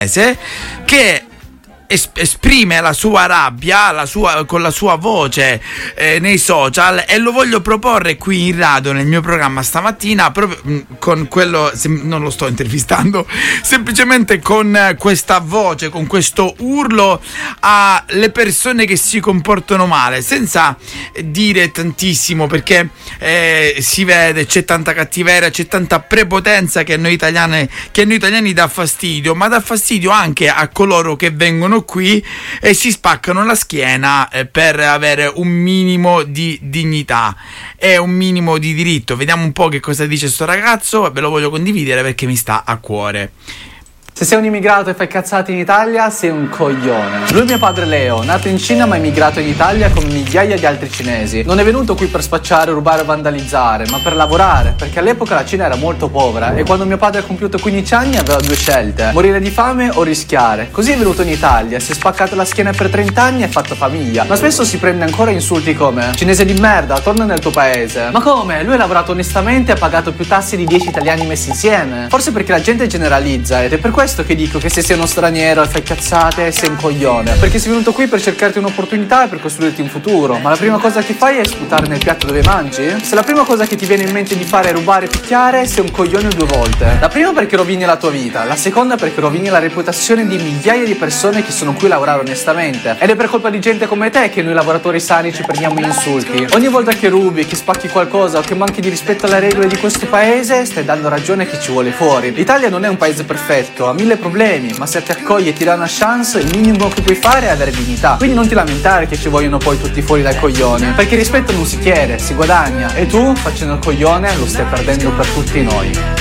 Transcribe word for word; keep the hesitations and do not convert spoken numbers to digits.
che esprime la sua rabbia la sua, con la sua voce eh, nei social, e lo voglio proporre qui in radio nel mio programma stamattina, proprio mh, con quello, se, non lo sto intervistando, semplicemente con questa voce, con questo urlo alle persone che si comportano male, senza dire tantissimo, perché eh, si vede, c'è tanta cattiveria, c'è tanta prepotenza che a noi italiani, che a noi italiani dà fastidio, ma dà fastidio anche a coloro che vengono qui e si spaccano la schiena eh, per avere un minimo di dignità e un minimo di diritto. Vediamo un po' che cosa dice sto ragazzo, ve lo voglio condividere perché mi sta a cuore. Se sei un immigrato e fai cazzate in Italia, sei un coglione. Lui è mio padre Leo, nato in Cina ma emigrato in Italia come migliaia di altri cinesi. Non è venuto qui per spacciare, rubare o vandalizzare, ma per lavorare, perché all'epoca la Cina era molto povera e quando mio padre ha compiuto quindici anni aveva due scelte: morire di fame o rischiare. Così è venuto in Italia, si è spaccato la schiena per trenta anni e ha fatto famiglia. Ma spesso si prende ancora insulti come: cinese di merda, torna nel tuo paese. Ma come? Lui ha lavorato onestamente e ha pagato più tasse di dieci italiani messi insieme. Forse perché la gente generalizza, ed è per questo che dico che se sei uno straniero e fai cazzate sei un coglione, perché sei venuto qui per cercarti un'opportunità e per costruirti un futuro. Ma la prima cosa che fai è sputare nel piatto dove mangi? Se la prima cosa che ti viene in mente di fare è rubare e picchiare, sei un coglione due volte. La prima perché rovini la tua vita, la seconda perché rovini la reputazione di migliaia di persone che sono qui a lavorare onestamente. Ed è per colpa di gente come te che noi lavoratori sani ci prendiamo gli insulti. Ogni volta che rubi, che spacchi qualcosa o che manchi di rispetto alle regole di questo paese, stai dando ragione a chi ci vuole fuori. L'Italia non è un paese perfetto, ha mille problemi, ma se ti accoglie e ti dà una chance, il minimo che puoi fare è avere dignità. Quindi non ti lamentare che ci vogliono poi tutti fuori dal coglione, perché il rispetto non si chiede, si guadagna, e tu, facendo il coglione, lo stai perdendo per tutti noi.